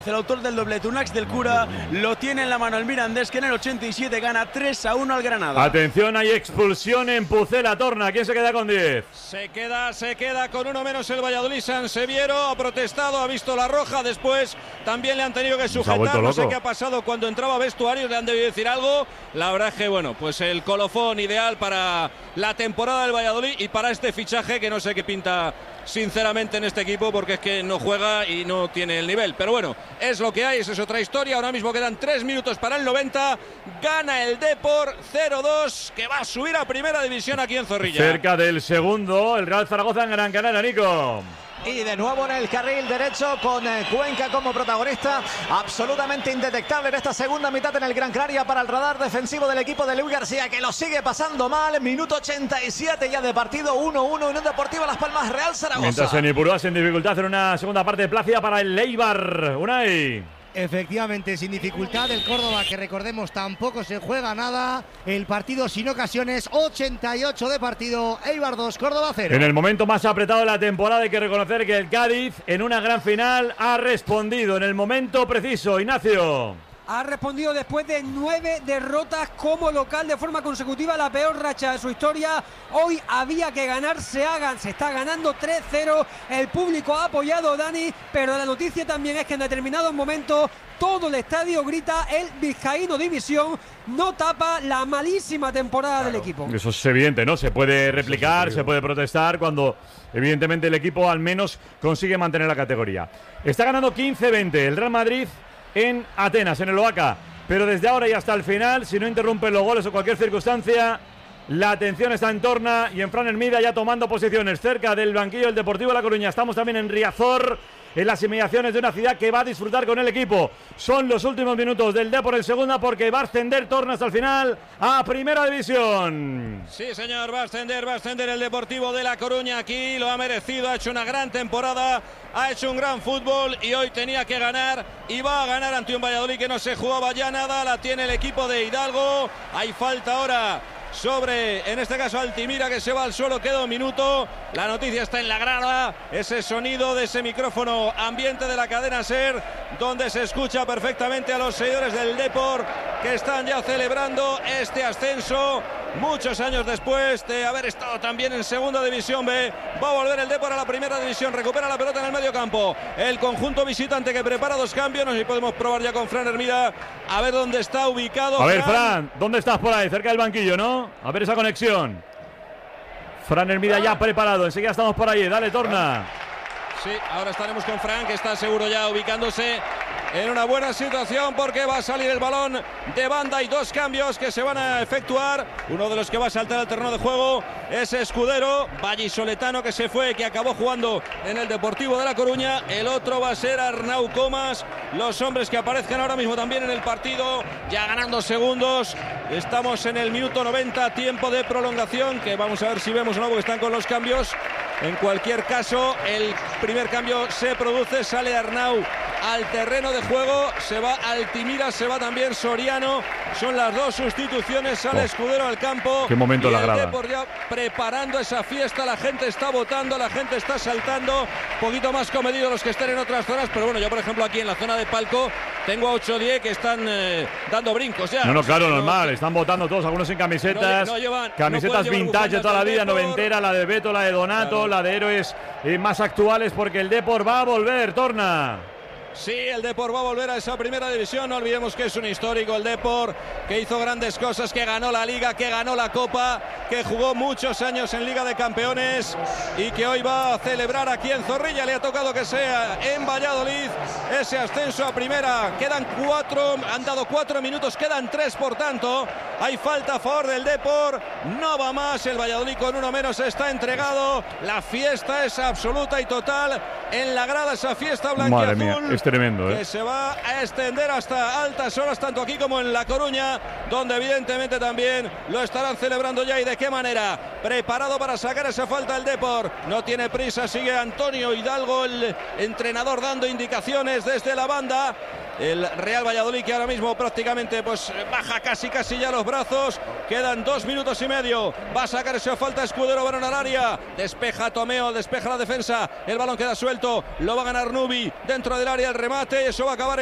El autor del doblete, Unax del Cura, lo tiene en la mano el Mirandés, que en el 87 gana 3-1 al Granada. Atención, hay expulsión en Pucela, Torna. ¿Quién se queda con 10? Se queda con uno menos el Valladolid. Sanseviero ha protestado, ha visto la roja. Después también le han tenido que sujetar. No sé qué ha pasado cuando entraba a vestuarios, le han debido decir algo. La verdad es que, bueno, pues el colofón ideal para la temporada del Valladolid y para este fichaje que no sé qué pinta sinceramente en este equipo, porque es que no juega y no tiene el nivel. Pero bueno, es lo que hay, esa es otra historia. Ahora mismo quedan 3 minutos para el 90. Gana el Depor 0-2, que va a subir a primera división aquí en Zorrilla. Cerca del segundo, el Real Zaragoza en Gran Canaria, Nico. Y de nuevo en el carril derecho con Cuenca como protagonista, absolutamente indetectable en esta segunda mitad en el Gran Canaria para el radar defensivo del equipo de Luis García, que lo sigue pasando mal. Minuto 87 ya de partido, 1-1 Unión Deportiva Las Palmas, Real Zaragoza. Mientras en Ipurúa en dificultad en una segunda parte plácida para el Eibar. Unai. Efectivamente, sin dificultad el Córdoba, que recordemos tampoco se juega nada. El partido sin ocasiones, 88 de partido, Eibar 2, Córdoba 0. En el momento más apretado de la temporada hay que reconocer que el Cádiz en una gran final ha respondido en el momento preciso. Ignacio. Ha respondido después de 9 derrotas como local de forma consecutiva, la peor racha de su historia. Hoy había que ganar, se está ganando 3-0. El público ha apoyado a Dani, pero la noticia también es que en determinados momentos todo el estadio grita el Vizcaíno División. No tapa la malísima temporada del equipo. Eso es evidente, ¿no? Se puede replicar, se puede protestar cuando evidentemente el equipo al menos consigue mantener la categoría. Está ganando 15-20 el Real Madrid en Atenas, en el Oaca, pero desde ahora y hasta el final, si no interrumpen los goles o cualquier circunstancia, la atención está en Torna y en Fran Hermida ya tomando posiciones cerca del banquillo del Deportivo de La Coruña. Estamos también en Riazor, en las inmediaciones de una ciudad que va a disfrutar con el equipo. Son los últimos minutos del Depor en segunda, porque va a ascender Torna hasta el final a primera división. Sí, señor, va a ascender el Deportivo de La Coruña. Aquí lo ha merecido, ha hecho una gran temporada, ha hecho un gran fútbol y hoy tenía que ganar y va a ganar ante un Valladolid que no se jugaba ya nada. La tiene el equipo de Hidalgo. Hay falta ahora sobre, en este caso, Altimira, que se va al suelo. Queda un minuto. La noticia está en la grada. Ese sonido de ese micrófono ambiente de la cadena SER, donde se escucha perfectamente a los seguidores del Depor, que están ya celebrando este ascenso. Muchos años después de haber estado también en segunda división B, va a volver el Depor a la primera división. Recupera la pelota en el medio campo el conjunto visitante, que prepara 2 cambios. No sé si podemos probar ya con Fran Hermida a ver dónde está ubicado. A ver, Fran, ¿dónde estás por ahí? Cerca del banquillo, ¿no? A ver esa conexión. Fran Hermida ya preparado, enseguida estamos por ahí. Dale, Torna. Sí, ahora estaremos con Fran, que está seguro ya ubicándose en una buena situación, porque va a salir el balón de banda. Hay 2 cambios que se van a efectuar. Uno de los que va a saltar al terreno de juego es Escudero, vallisoletano, que se fue, que acabó jugando en el Deportivo de La Coruña. El otro va a ser Arnau Comas. Los hombres que aparezcan ahora mismo también en el partido, ya ganando segundos. Estamos en el minuto 90, tiempo de prolongación, que vamos a ver si vemos o no, porque están con los cambios. En cualquier caso, el primer cambio se produce, sale Arnau al terreno de juego, se va Altimira, se va también Soriano. Son las 2 sustituciones, sale Escudero al campo. Qué momento la grada. El Depor ya preparando esa fiesta, la gente está votando, la gente está saltando. Un poquito más comedido los que estén en otras zonas, pero bueno, yo por ejemplo aquí en la zona de palco tengo a 8 o 10 que están dando brincos ya. No, claro, normal, están votando todos, algunos en camisetas, camisetas vintage de toda la vida, noventera, la de Beto, la de Donato, claro, la de héroes más actuales, porque el Depor va a volver, Torna. Sí, el Depor va a volver a esa primera división. No olvidemos que es un histórico el Depor, que hizo grandes cosas, que ganó la Liga, que ganó la Copa, que jugó muchos años en Liga de Campeones y que hoy va a celebrar aquí en Zorrilla. Le ha tocado que sea en Valladolid ese ascenso a primera. Quedan 4, han dado 4 minutos, quedan 3, por tanto hay falta a favor del Depor. No va más, el Valladolid con uno menos está entregado. La fiesta es absoluta y total en la grada, esa fiesta blanquiazul. Madre mía, es tremendo, que se va a extender hasta altas horas, tanto aquí como en La Coruña, donde evidentemente también lo estarán celebrando ya. ¿Y de qué manera? Preparado para sacar esa falta el Depor. No tiene prisa, sigue Antonio Hidalgo, el entrenador, dando indicaciones desde la banda. el Real Valladolid, que ahora mismo prácticamente pues baja casi ya los brazos. Quedan 2 minutos y medio. Va a sacar esa falta Escudero, balón al área. Despeja Tomeo, despeja la defensa. El balón queda suelto. Lo va a ganar Nubi dentro del área. El remate. Eso va a acabar